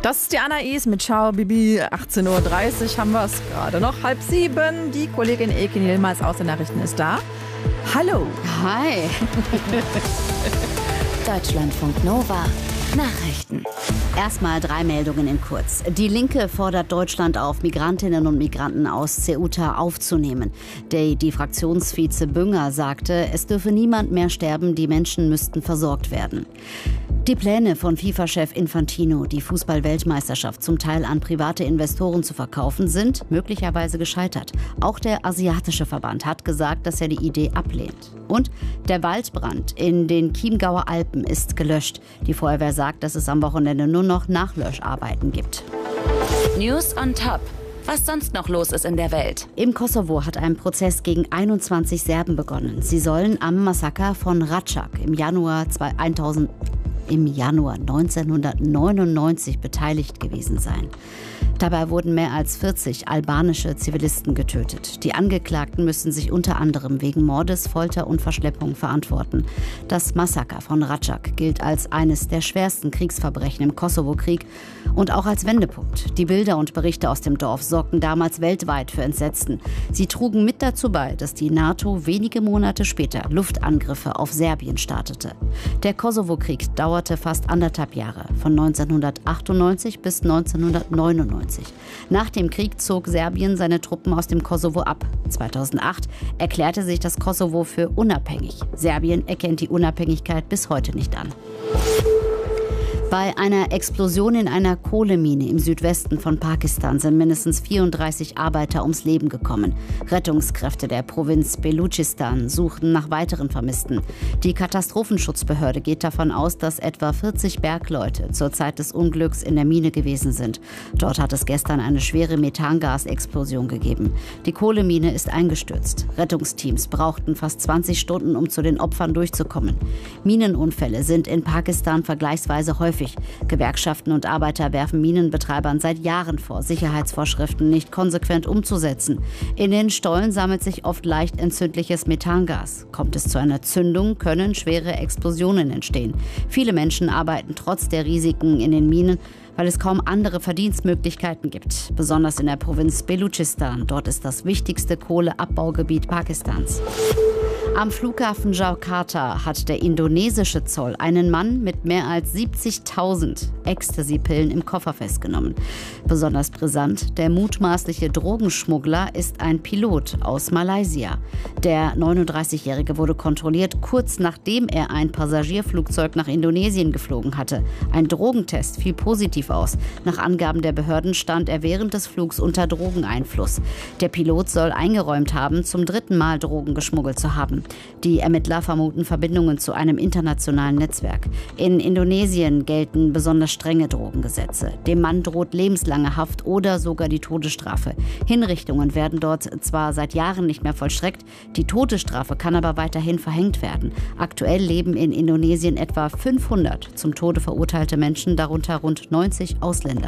Das ist die Anais mit Ciao Bibi. 18.30 Uhr haben wir es gerade noch. 6:30. Die Kollegin Elke Nielmals aus den Nachrichten ist da. Hallo. Hi. Deutschlandfunk Nova. Nachrichten. Erstmal 3 Meldungen in kurz. Die Linke fordert Deutschland auf, Migrantinnen und Migranten aus Ceuta aufzunehmen. Die Fraktionsvize Bünger sagte, es dürfe niemand mehr sterben, die Menschen müssten versorgt werden. Die Pläne von FIFA-Chef Infantino, die Fußball-Weltmeisterschaft zum Teil an private Investoren zu verkaufen, sind möglicherweise gescheitert. Auch der asiatische Verband hat gesagt, dass er die Idee ablehnt. Und der Waldbrand in den Chiemgauer Alpen ist gelöscht. Die Feuerwehr sagt, dass es am Wochenende nur noch Nachlöscharbeiten gibt. News on top. Was sonst noch los ist in der Welt. Im Kosovo hat ein Prozess gegen 21 Serben begonnen. Sie sollen am Massaker von Račak im Januar 1999 beteiligt gewesen sein. Dabei wurden mehr als 40 albanische Zivilisten getötet. Die Angeklagten müssen sich unter anderem wegen Mordes, Folter und Verschleppung verantworten. Das Massaker von Račak gilt als eines der schwersten Kriegsverbrechen im Kosovo-Krieg und auch als Wendepunkt. Die Bilder und Berichte aus dem Dorf sorgten damals weltweit für Entsetzen. Sie trugen mit dazu bei, dass die NATO wenige Monate später Luftangriffe auf Serbien startete. Der Kosovo-Krieg dauerte fast 1,5 Jahre, von 1998 bis 1999. Nach dem Krieg zog Serbien seine Truppen aus dem Kosovo ab. 2008 erklärte sich das Kosovo für unabhängig. Serbien erkennt die Unabhängigkeit bis heute nicht an. Bei einer Explosion in einer Kohlemine im Südwesten von Pakistan sind mindestens 34 Arbeiter ums Leben gekommen. Rettungskräfte der Provinz Beluchistan suchten nach weiteren Vermissten. Die Katastrophenschutzbehörde geht davon aus, dass etwa 40 Bergleute zur Zeit des Unglücks in der Mine gewesen sind. Dort hat es gestern eine schwere Methangasexplosion gegeben. Die Kohlemine ist eingestürzt. Rettungsteams brauchten fast 20 Stunden, um zu den Opfern durchzukommen. Minenunfälle sind in Pakistan vergleichsweise häufig. Gewerkschaften und Arbeiter werfen Minenbetreibern seit Jahren vor, Sicherheitsvorschriften nicht konsequent umzusetzen. In den Stollen sammelt sich oft leicht entzündliches Methangas. Kommt es zu einer Zündung, können schwere Explosionen entstehen. Viele Menschen arbeiten trotz der Risiken in den Minen, weil es kaum andere Verdienstmöglichkeiten gibt. Besonders in der Provinz Beluchistan. Dort ist das wichtigste Kohleabbaugebiet Pakistans. Am Flughafen Jakarta hat der indonesische Zoll einen Mann mit mehr als 70.000 Ecstasy-Pillen im Koffer festgenommen. Besonders brisant, der mutmaßliche Drogenschmuggler ist ein Pilot aus Malaysia. Der 39-Jährige wurde kontrolliert, kurz nachdem er ein Passagierflugzeug nach Indonesien geflogen hatte. Ein Drogentest fiel positiv aus. Nach Angaben der Behörden stand er während des Flugs unter Drogeneinfluss. Der Pilot soll eingeräumt haben, zum 3. Mal Drogen geschmuggelt zu haben. Die Ermittler vermuten Verbindungen zu einem internationalen Netzwerk. In Indonesien gelten besonders strenge Drogengesetze. Dem Mann droht lebenslange Haft oder sogar die Todesstrafe. Hinrichtungen werden dort zwar seit Jahren nicht mehr vollstreckt, die Todesstrafe kann aber weiterhin verhängt werden. Aktuell leben in Indonesien etwa 500 zum Tode verurteilte Menschen, darunter rund 90 Ausländer.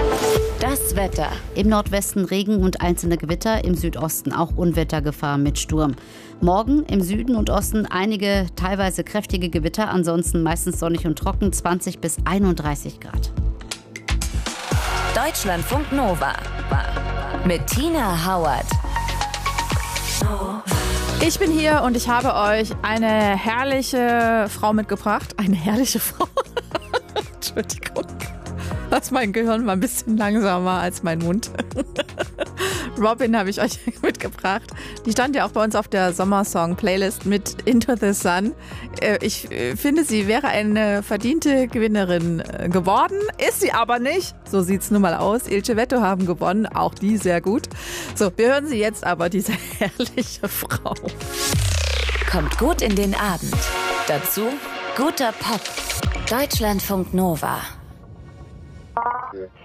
Das Wetter. Im Nordwesten Regen und einzelne Gewitter, im Südosten auch Unwettergefahr mit Sturm. Morgen im Süden und Osten einige teilweise kräftige Gewitter, ansonsten meistens sonnig und trocken, 20 bis 31 Grad. Deutschlandfunk Nova mit Tina Hauert. Ich bin hier und ich habe euch eine herrliche Frau mitgebracht. Eine herrliche Frau. Entschuldigung. Das ist mein Gehirn mal ein bisschen langsamer als mein Mund. Robin habe ich euch mitgebracht. Die stand ja auch bei uns auf der Sommersong-Playlist mit Into the Sun. Ich finde, sie wäre eine verdiente Gewinnerin geworden. Ist sie aber nicht. So sieht's nun mal aus. Il Civetto haben gewonnen. Auch die sehr gut. So, wir hören sie jetzt aber, diese herrliche Frau. Kommt gut in den Abend. Dazu guter Pop. Deutschlandfunk Nova. Yeah.